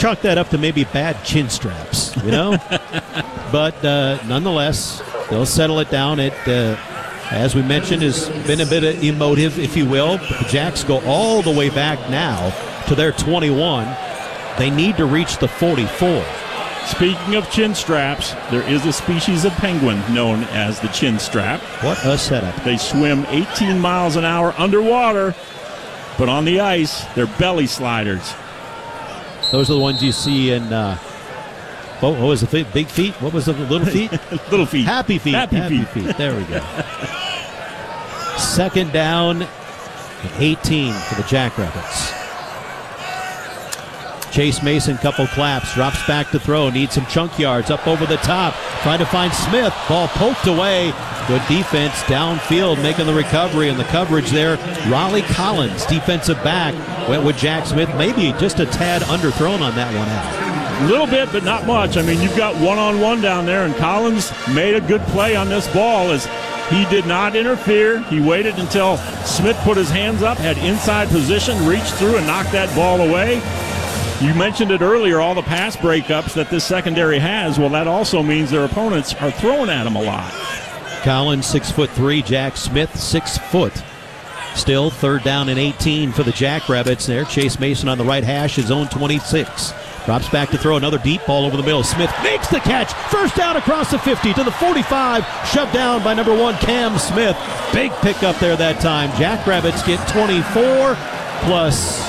chalk that up to maybe bad chin straps, But nonetheless, they'll settle it down. It, as we mentioned, has been a bit emotive, if you will. The Jacks go all the way back now to their 21. They need to reach the 44. Speaking of chin straps, there is a species of penguin known as the chin strap. What a setup. They swim 18 miles an hour underwater, but on the ice, they're belly sliders. Those are the ones you see in, what was the big feet? What was the little feet? Little feet. Happy feet. Happy feet. There we go. Second down and 18 for the Jackrabbits. Chase Mason, couple claps, drops back to throw, needs some chunk yards, up over the top, trying to find Smith, ball poked away. Good defense downfield, making the recovery, and the coverage there. Raleigh Collins, defensive back, went with Jack Smith, maybe just a tad underthrown on that one out. A little bit, but not much. I mean, you've got one-on-one down there, and Collins made a good play on this ball as he did not interfere. He waited until Smith put his hands up, had inside position, reached through and knocked that ball away. You mentioned it earlier, all the pass breakups that this secondary has. Well, that also means their opponents are throwing at them a lot. Collins, 6'3", Jack Smith, 6 foot. Still third down and 18 for the Jackrabbits there. Chase Mason on the right hash, his own 26. Drops back to throw another deep ball over the middle. Smith makes the catch. First down across the 50 to the 45. Shoved down by number 1, Cam Smith. Big pickup there that time. Jackrabbits get 24 plus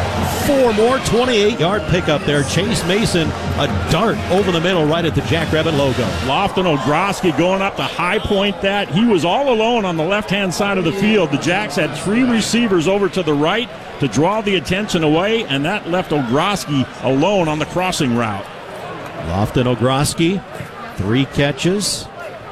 4 more, 28-yard pickup there. Chase Mason, a dart over the middle right at the Jackrabbit logo. Lofton Ogroski going up to high point that. He was all alone on the left-hand side of the field. The Jacks had 3 receivers over to the right to draw the attention away, and that left Ogroski alone on the crossing route. Lofton Ogroski, 3 catches,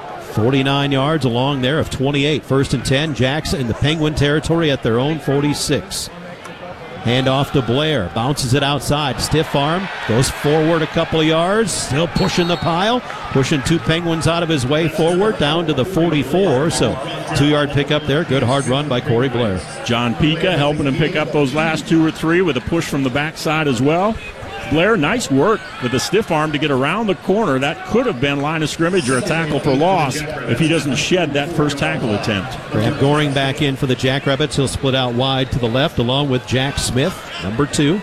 49 yards along there of 28. First and 10, Jacks in the Penguin territory at their own 46. Hand off to Blair, bounces it outside, stiff arm, goes forward a couple of yards, still pushing the pile, pushing 2 Penguins out of his way forward, down to the 44, so 2-yard pickup there, good hard run by Corey Blair. John Pica helping him pick up those last 2 or 3 with a push from the backside as well. Blair, nice work with the stiff arm to get around the corner. That could have been line of scrimmage or a tackle for loss if he doesn't shed that first tackle attempt. Graham Goring back in for the Jackrabbits. He'll split out wide to the left along with Jack Smith, number 2.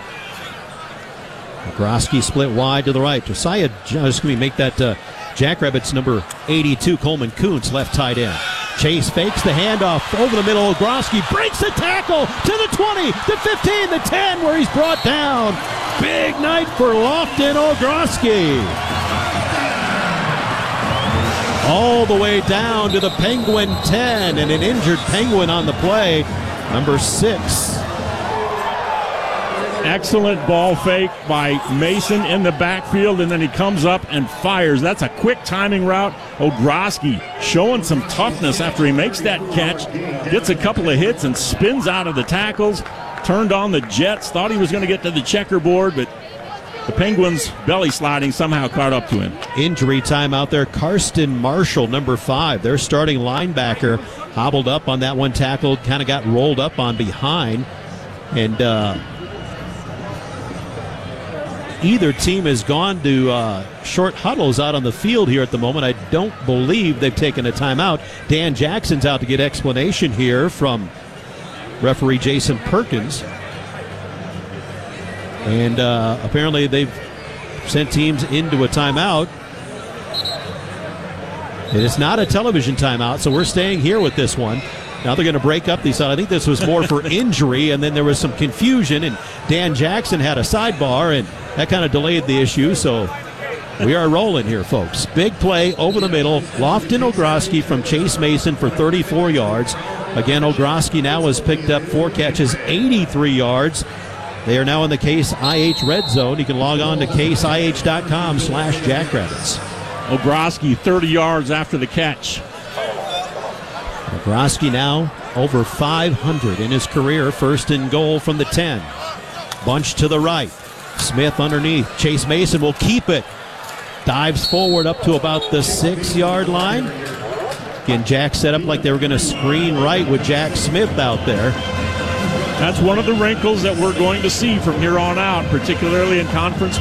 Ogroski split wide to the right. Josiah, make that Jackrabbits number 82, Coleman Kuntz, left tight end. Chase fakes the handoff over the middle. Ogroski breaks the tackle to the 20, the 15, the 10, where he's brought down. Big night for Lofton Ogroski. All the way down to the Penguin 10, and an injured Penguin on the play, number 6. Excellent ball fake by Mason in the backfield, and then he comes up and fires. That's a quick timing route. Ogroski showing some toughness after he makes that catch, gets a couple of hits and spins out of the tackles, turned on the jets, thought he was going to get to the checkerboard, but the Penguins belly sliding somehow caught up to him. Injury time out there. Karsten Marshall, number 5, their starting linebacker, hobbled up on that one tackle, kind of got rolled up on behind, and either team has gone to short huddles out on the field here at the moment. I don't believe they've taken a timeout. Dan Jackson's out to get explanation here from referee Jason Perkins. And apparently they've sent teams into a timeout. It is not a television timeout, so we're staying here with this one. Now they're going to break up these. I think this was more for injury, and then there was some confusion, and Dan Jackson had a sidebar, and that kind of delayed the issue, so we are rolling here, folks. Big play over the middle. Lofton Ogroski from Chase Mason for 34 yards. Again, Ogroski now has picked up 4 catches, 83 yards. They are now in the Case IH Red Zone. You can log on to caseih.com/Jackrabbits. Ogroski 30 yards after the catch. Ogroski now over 500 in his career. First and goal from the 10. Bunch to the right. Smith underneath. Chase Mason will keep it. Dives forward up to about the 6-yard line. Again, Jack set up like they were going to screen right with Jack Smith out there. That's one of the wrinkles that we're going to see from here on out, particularly in conference